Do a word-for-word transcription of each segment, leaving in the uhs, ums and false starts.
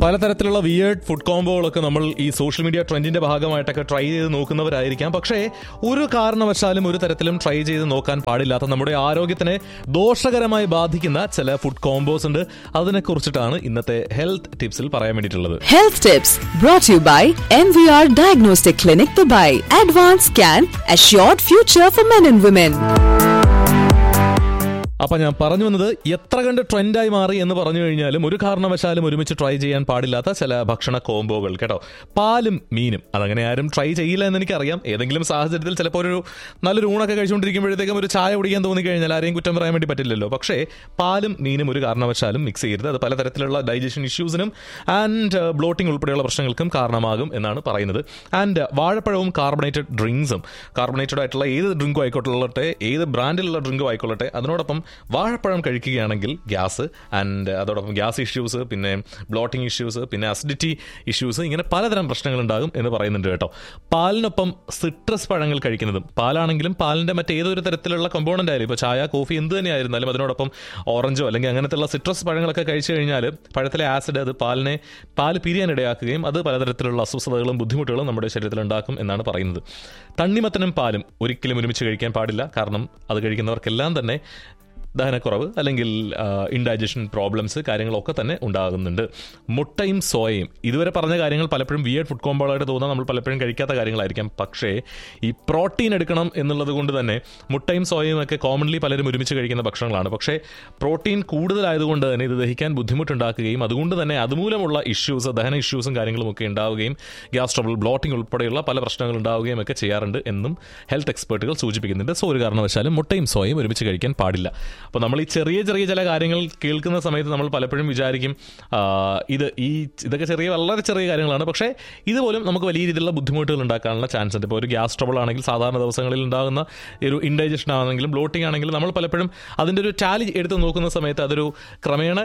പലതരത്തിലുള്ള weird food കോംബോകളൊക്കെ നമ്മൾ ഈ സോഷ്യൽ മീഡിയ ട്രെൻഡിന്റെ ഭാഗമായിട്ടൊക്കെ ട്രൈ ചെയ്ത് നോക്കുന്നവരായിരിക്കാം. പക്ഷേ ഒരു കാരണവശാലും ഒരു തരത്തിലും ട്രൈ ചെയ്ത് നോക്കാൻ പാടില്ലാത്ത നമ്മുടെ ആരോഗ്യത്തിനെ ദോഷകരമായി ബാധിക്കുന്ന ചില ഫുഡ് കോംബോസ് ഉണ്ട്. അതിനെക്കുറിച്ചിട്ടാണ് ഇന്നത്തെ ഹെൽത്ത് ടിപ്സിൽ പറയാൻ വേണ്ടിയിട്ടുള്ളത്. Health tips brought to you by M V R Diagnostic Clinic Dubai. Advanced Scan, assured future for men and women. അപ്പം ഞാൻ പറഞ്ഞു വന്നത് എത്ര കണ്ട് ട്രെൻഡായി മാറി എന്ന് പറഞ്ഞു കഴിഞ്ഞാലും ഒരു കാരണവശാലും ഒരുമിച്ച് ട്രൈ ചെയ്യാൻ പാടില്ലാത്ത ചില ഭക്ഷണ കോംബോകൾ കേട്ടോ. പാലും മീനും അതങ്ങനെ ആരും ട്രൈ ചെയ്യില്ല എന്ന് എനിക്കറിയാം. ഏതെങ്കിലും സാഹചര്യത്തിൽ ചിലപ്പോൾ ഒരു നല്ലൊരു ഊണൊക്കെ കഴിച്ചുകൊണ്ടിരിക്കുമ്പോഴത്തേക്കും ഒരു ചായ കുടിക്കാൻ തോന്നിക്കഴിഞ്ഞാൽ ആരെയും കുറ്റം പറയാൻ വേണ്ടി പറ്റില്ലല്ലോ. പക്ഷേ പാലും മീനും ഒരു കാരണവശാലും മിക്സ് ചെയ്യരുത്. അത് പലതരത്തിലുള്ള ഡൈജഷൻ ഇഷ്യൂസിനും ആൻഡ് ബ്ലോട്ടിംഗ് ഉൾപ്പെടെയുള്ള പ്രശ്നങ്ങൾക്കും കാരണമാകും എന്നാണ് പറയുന്നത്. ആൻഡ് വാഴപ്പഴവും കാർബണേറ്റഡ് ഡ്രിങ്ക്സും കാർബണേറ്റഡ് ആയിട്ടുള്ള ഏത് ഡ്രിങ്കും ആയിക്കോട്ടെ, ഏത് ബ്രാൻഡിലുള്ള ഡ്രിങ്കും ആയിക്കൊള്ളട്ടെ, അതിനോടൊപ്പം വാഴപ്പഴം കഴിക്കുകയാണെങ്കിൽ ഗ്യാസ് ആൻഡ് അതോടൊപ്പം ഗ്യാസ് ഇഷ്യൂസ്, പിന്നെ ബ്ലോട്ടിംഗ് ഇഷ്യൂസ്, പിന്നെ അസിഡിറ്റി ഇഷ്യൂസ്, ഇങ്ങനെ പലതരം പ്രശ്നങ്ങളുണ്ടാകും എന്ന് പറയുന്നുണ്ട് കേട്ടോ. പാലിനൊപ്പം സിട്രസ് പഴങ്ങൾ കഴിക്കുന്നതും, പാലാണെങ്കിലും പാലിൻ്റെ മറ്റേതൊരു തരത്തിലുള്ള കമ്പോണൻ്റ് ആയാലും, ഇപ്പോൾ ചായ കോഫി എന്ത് തന്നെ ആയിരുന്നാലും അതിനോടൊപ്പം ഓറഞ്ചോ അല്ലെങ്കിൽ അങ്ങനത്തെയുള്ള സിട്രസ് പഴങ്ങളൊക്കെ കഴിച്ചു കഴിഞ്ഞാൽ പഴത്തിലെ ആസിഡ് അത് പാലിനെ പാല് പിരിയാനിടയാക്കുകയും അത് പലതരത്തിലുള്ള അസ്വസ്ഥതകളും ബുദ്ധിമുട്ടുകളും നമ്മുടെ ശരീരത്തിൽ ഉണ്ടാക്കും എന്നാണ് പറയുന്നത്. തണ്ണിമത്തനും പാലും ഒരിക്കലും ഒരുമിച്ച് കഴിക്കാൻ പാടില്ല. കാരണം അത് കഴിക്കുന്നവർക്കെല്ലാം തന്നെ ദഹനക്കുറവ് അല്ലെങ്കിൽ ഇൻഡൈജഷൻ പ്രോബ്ലംസ് കാര്യങ്ങളൊക്കെ തന്നെ ഉണ്ടാകുന്നുണ്ട്. മുട്ടയും സോയയും, ഇതുവരെ പറഞ്ഞ കാര്യങ്ങൾ പലപ്പോഴും വിയേർഡ് ഫുഡ് കോംബോളായിട്ട് തോന്നാൻ നമ്മൾ പലപ്പോഴും കഴിക്കാത്ത കാര്യങ്ങളായിരിക്കാം. പക്ഷേ ഈ പ്രോട്ടീൻ എടുക്കണം എന്നുള്ളത് കൊണ്ട് തന്നെ മുട്ടയും സോയയും ഒക്കെ കോമൺലി പലരും ഒരുമിച്ച് കഴിക്കുന്ന ഭക്ഷണങ്ങളാണ്. പക്ഷേ പ്രോട്ടീൻ കൂടുതലായതുകൊണ്ട് തന്നെ ഇത് ദഹിക്കാൻ ബുദ്ധിമുട്ടുണ്ടാക്കുകയും അതുകൊണ്ട് തന്നെ അതുമൂലമുള്ള ഇഷ്യൂസ്, ദഹന ഇഷ്യൂസും കാര്യങ്ങളും ഒക്കെ ഉണ്ടാവുകയും ഗ്യാസ് ട്രബിൾ, ബ്ലോട്ടിംഗ് ഉൾപ്പെടെയുള്ള പല പ്രശ്നങ്ങൾ ഉണ്ടാവുകയും ഒക്കെ ചെയ്യാറുണ്ട് എന്നും ഹെൽത്ത് എക്സ്പേർട്ടുകൾ സൂചിപ്പിക്കുന്നുണ്ട്. സോ ഒരു കാരണവശാലും മുട്ടയും സോയയും ഒരുമിച്ച് കഴിക്കാൻ പാടില്ല. അപ്പോൾ നമ്മൾ ഈ ചെറിയ ചെറിയ ചില കാര്യങ്ങൾ കേൾക്കുന്ന സമയത്ത് നമ്മൾ പലപ്പോഴും വിചാരിക്കും ഇത് ഈ ഇതൊക്കെ ചെറിയ വളരെ ചെറിയ കാര്യങ്ങളാണ്, പക്ഷേ ഇതുപോലും നമുക്ക് വലിയ രീതിയിലുള്ള ബുദ്ധിമുട്ടുകൾ ഉണ്ടാക്കാനുള്ള ചാൻസ് ഉണ്ട്. ഇപ്പോൾ ഒരു ഗ്യാസ് ട്രബിൾ ആണെങ്കിൽ, സാധാരണ ദിവസങ്ങളിൽ ഉണ്ടാകുന്ന ഒരു ഇൻഡൈജഷൻ ആണെങ്കിലും ബ്ലോട്ടിംഗ് ആണെങ്കിലും നമ്മൾ പലപ്പോഴും അതിൻ്റെ ഒരു ടാലി എടുത്ത് നോക്കുന്ന സമയത്ത് അതൊരു ക്രമേണ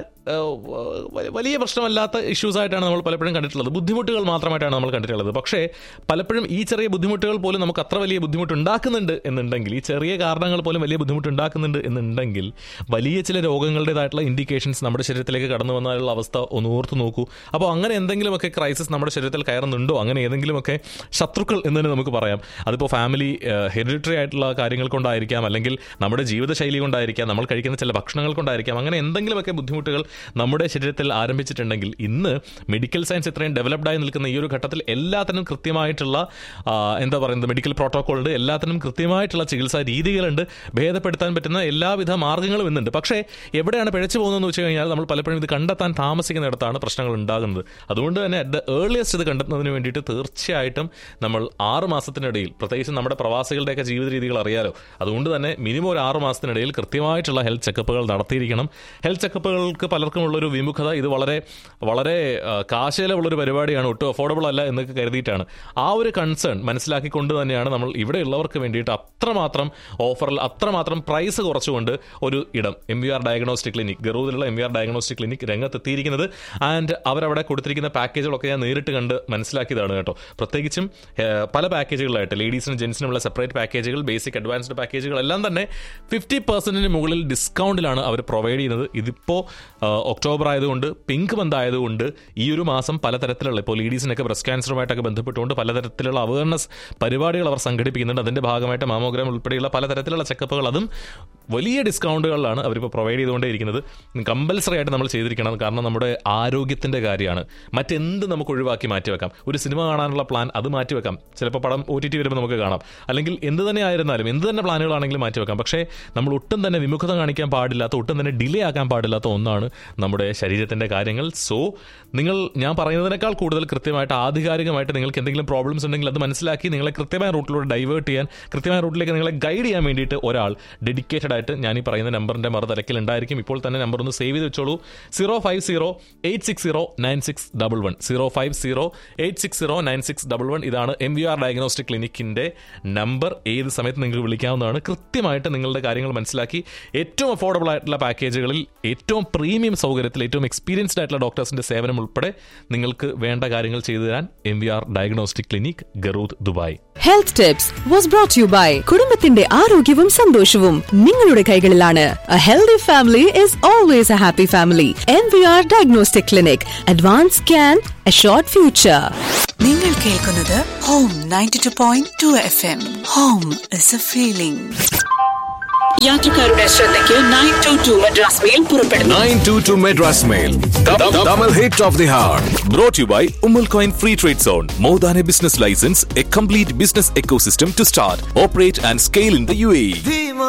വലിയ പ്രശ്നമല്ലാത്ത ഇഷ്യൂസായിട്ടാണ് നമ്മൾ പലപ്പോഴും കണ്ടിട്ടുള്ളത്. ബുദ്ധിമുട്ടുകൾ മാത്രമായിട്ടാണ് നമ്മൾ കണ്ടിട്ടുള്ളത്. പക്ഷേ പലപ്പോഴും ഈ ചെറിയ ബുദ്ധിമുട്ടുകൾ പോലും നമുക്ക് അത്ര വലിയ ബുദ്ധിമുട്ടുണ്ടാക്കുന്നുണ്ട് എന്നുണ്ടെങ്കിൽ, ഈ ചെറിയ കാരണങ്ങൾ പോലും വലിയ ബുദ്ധിമുട്ടുണ്ടാക്കുന്നുണ്ട് എന്നുണ്ടെങ്കിൽ വലിയ ചില രോഗങ്ങളുടേതായിട്ടുള്ള ഇൻഡിക്കേഷൻസ് നമ്മുടെ ശരീരത്തിലേക്ക് കടന്നു വന്നാലുള്ള അവസ്ഥ ഒന്ന് ഓർത്ത് നോക്കൂ. അപ്പോൾ അങ്ങനെ എന്തെങ്കിലുമൊക്കെ ക്രൈസിസ് നമ്മുടെ ശരീരത്തിൽ കയറുന്നുണ്ടോ, അങ്ങനെ ഏതെങ്കിലുമൊക്കെ ശത്രുക്കൾ എന്ന് തന്നെ നമുക്ക് പറയാം. അതിപ്പോൾ ഫാമിലി ഹെറിഡിറ്ററി ആയിട്ടുള്ള കാര്യങ്ങൾ കൊണ്ടായിരിക്കാം, അല്ലെങ്കിൽ നമ്മുടെ ജീവിതശൈലി കൊണ്ടായിരിക്കാം, നമ്മൾ കഴിക്കുന്ന ചില ഭക്ഷണങ്ങൾ കൊണ്ടായിരിക്കാം. അങ്ങനെ എന്തെങ്കിലുമൊക്കെ ബുദ്ധിമുട്ടുകൾ നമ്മുടെ ശരീരത്തിൽ ആരംഭിച്ചിട്ടുണ്ടെങ്കിൽ ഇന്ന് മെഡിക്കൽ സയൻസ് ഇത്രയും ഡെവലപ്ഡായി നിൽക്കുന്ന ഈ ഒരു ഘട്ടത്തിൽ എല്ലാത്തിനും കൃത്യമായിട്ടുള്ള എന്താ പറയുന്നത് മെഡിക്കൽ പ്രോട്ടോക്കോൾ ഉണ്ട്, എല്ലാത്തിനും കൃത്യമായിട്ടുള്ള ചികിത്സാ രീതികളുണ്ട്, ഭേദപ്പെടുത്താൻ പറ്റുന്ന എല്ലാവിധ മാർഗ്ഗങ്ങളും ഇന്നുണ്ട്. പക്ഷേ എവിടെയാണ് പിഴച്ചു പോകുന്നതെന്ന് വെച്ച് കഴിഞ്ഞാൽ നമ്മൾ പലപ്പോഴും ഇത് കണ്ടെത്താൻ താമസിക്കുന്നിടത്താണ് പ്രശ്നങ്ങൾ ഉണ്ടാകുന്നത്. അതുകൊണ്ട് തന്നെ അറ്റ് ദ ഏർലിയസ്റ്റ് ഇത് കണ്ടെത്തുന്നതിന് വേണ്ടിയിട്ട് തീർച്ചയായിട്ടും നമ്മൾ ആറ് മാസത്തിനിടയിൽ, പ്രത്യേകിച്ച് നമ്മുടെ പ്രവാസികളുടെയൊക്കെ ജീവിത രീതികൾ അറിയാലോ, അതുകൊണ്ട് തന്നെ മിനിമം ഒരു ആറ് മാസത്തിനിടയിൽ കൃത്യമായിട്ടുള്ള ഹെൽത്ത് ചെക്കപ്പുകൾ നടത്തിയിരിക്കണം. ഹെൽത്ത് ചെക്കപ്പുകൾക്ക് പലർക്കും ഉള്ളൊരു വിമുഖത, ഇത് വളരെ വളരെ കാശേലമുള്ളൊരു പരിപാടിയാണ്, ഒട്ടും അഫോർഡബിൾ അല്ല എന്നൊക്കെ കരുതിയിട്ടാണ്. ആ ഒരു കൺസേൺ മനസ്സിലാക്കിക്കൊണ്ട് തന്നെയാണ് നമ്മൾ ഇവിടെയുള്ളവർക്ക് വേണ്ടിയിട്ട് അത്രമാത്രം ഓഫറിൽ അത്രമാത്രം പ്രൈസ് കുറച്ചുകൊണ്ട് ഒരു ഇടം M V R diagnostic clinic, ഗറൂദിലുള്ള M V R diagnostic clinic രംഗത്തെത്തിയിരിക്കുന്നത്. And അവരവിടെ കൊടുത്തിരിക്കുന്ന പാക്കേജുകളൊക്കെ ഞാൻ നേരിട്ട് കണ്ട് മനസ്സിലാക്കിയതാണ് കേട്ടോ. പ്രത്യേകിച്ചും പല പാക്കേജുകളായിട്ട് ലേഡീസിനും ജെൻസിനുമുള്ള സെപ്പറേറ്റ് പാക്കേജുകൾ, ബേസിക് അഡ്വാൻസ്ഡ് പാക്കേജുകളെല്ലാം തന്നെ ഫിഫ്റ്റി പെർസെൻറ്റിന് മുകളിൽ ഡിസ്കൗണ്ടിലാണ് അവർ പ്രൊവൈഡ് ചെയ്യുന്നത്. ഇതിപ്പോൾ ഒക്ടോബർ ആയതുകൊണ്ട്, പിങ്ക് മന്ത് ആയതുകൊണ്ട് ഈ ഒരു മാസം പലതരത്തിലുള്ള, ഇപ്പോൾ ലേഡീസിനൊക്കെ ബ്രസ്റ്റ് ക്യാൻസറുമായിട്ടൊക്കെ ബന്ധപ്പെട്ടുകൊണ്ട് പലതരത്തിലുള്ള അവയർനെസ് പരിപാടികൾ അവർ സംഘടിപ്പിക്കുന്നുണ്ട്. അതിൻ്റെ ഭാഗമായിട്ട് മാമോഗ്രാം ഉൾപ്പെടെയുള്ള പലതരത്തിലുള്ള ചെക്കപ്പുകൾ അതും വലിയ ഡിസ്കൗണ്ടുകളിലാണ് അവരിപ്പോൾ പ്രൊവൈഡ് ചെയ്തുകൊണ്ടേയിരിക്കുന്നത്. കമ്പൽസറി ആയിട്ട് നമ്മൾ ചെയ്തിരിക്കണം. കാരണം നമ്മുടെ ആരോഗ്യത്തിൻ്റെ കാര്യമാണ്. മറ്റെന്ത് നമുക്ക് ഒഴിവാക്കി മാറ്റിവെക്കാം. ഒരു സിനിമ കാണാനുള്ള പ്ലാൻ അത് മാറ്റിവെക്കാം, ചിലപ്പോൾ പടം ഒ ടി ടി വരുമ്പോൾ നമുക്ക് കാണാം. അല്ലെങ്കിൽ എന്ത് തന്നെ ആയിരുന്നാലും, എന്ത് തന്നെ പ്ലാനുകളാണെങ്കിലും മാറ്റിവെക്കാം. പക്ഷേ നമ്മൾ ഒട്ടും തന്നെ വിമുഖത കാണിക്കാൻ പാടില്ലാത്ത, ഒട്ടും തന്നെ ഡിലേ ആക്കാൻ പാടില്ലാത്ത ഒന്നാണ് നമ്മുടെ ശരീരത്തിൻ്റെ കാര്യങ്ങൾ. സോ നിങ്ങൾ ഞാൻ പറയുന്നതിനേക്കാൾ കൂടുതൽ കൃത്യമായിട്ട് ആധികാരികമായിട്ട് നിങ്ങൾക്ക് എന്തെങ്കിലും പ്രോബ്ലംസ് ഉണ്ടെങ്കിൽ അത് മനസ്സിലാക്കി നിങ്ങളെ കൃത്യമായ റൂട്ടിലൂടെ ഡൈവേർട്ട് ചെയ്യാൻ, കൃത്യമായ റൂട്ടിലേക്ക് നിങ്ങളെ ഗൈഡ് ചെയ്യാൻ വേണ്ടിയിട്ട് ഒരാൾ ഡെഡിക്കേറ്റഡ് ആയിട്ട് ഞാൻ ഈ പറയുന്ന നമ്പറിൻ്റെ മറുതലക്കിൽ ഉണ്ടായിരിക്കും. ഇപ്പോൾ തന്നെ നമ്പർ ഒന്ന് സേവ് ചെയ്ത് വെച്ചോളൂ. Zero five zero eight six zero nine six double one zero five zero eight six zero nine six double one ഇതാണ് M V R diagnostic ക്ലിനിക്കിൻ്റെ number. ഏത് സമയത്ത് നിങ്ങൾക്ക് വിളിക്കാവുന്നതാണ്. കൃത്യമായിട്ട് നിങ്ങളുടെ കാര്യങ്ങൾ മനസ്സിലാക്കി ഏറ്റവും അഫോർഡബിൾ ആയിട്ടുള്ള പാക്കേജുകളിൽ ഏറ്റവും പ്രീമിയം സൗകര്യത്തിൽ ഏറ്റവും എക്സ്പീരിയൻസ്ഡ് ആയിട്ടുള്ള ഡോക്ടേഴ്സിൻ്റെ സേവനം ഉൾപ്പെടെ നിങ്ങൾക്ക് വേണ്ട കാര്യങ്ങൾ ചെയ്തു തരാൻ M V R diagnostic clinic, ഗറൂദ്, Dubai. Health tips was brought you by കുടുംബത്തിന്റെ ആരോഗ്യവും സന്തോഷവും നിങ്ങൾ നിങ്ങളുടെ കൈകളിലാണ്. A healthy family is always a happy family. M V R Diagnostic Clinic. Advanced Scan, Assured Future. നിങ്ങൾ കേൾക്കുന്നത് home ninety two point two F M. Home is A feeling. യാത്രക്കാരുടെ ശ്രദ്ധയ്ക്ക് nine to to Madras mail പുറപ്പെടുന്നു. Nine to to Madras Mail. Tamil hit of the heart. Brought to you by Ummul Coin Free Trade Zone. More than a business license, a complete business ecosystem to start, operate and scale in the U A E.